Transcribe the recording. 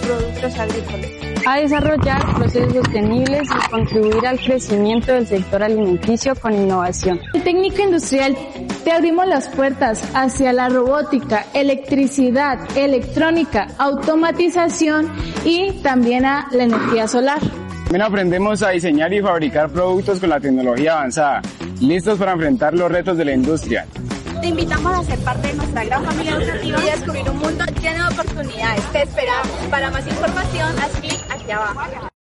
productos agrícolas. A desarrollar procesos sostenibles y contribuir al crecimiento del sector alimenticio con innovación. En técnica industrial te abrimos las puertas hacia la robótica, electricidad, electrónica, automatización y también a la energía solar. También aprendemos a diseñar y fabricar productos con la tecnología avanzada, listos para enfrentar los retos de la industria. Te invitamos a ser parte de nuestra gran familia educativa y descubrir un mundo lleno de oportunidades. Te esperamos. Para más información, haz clic aquí abajo.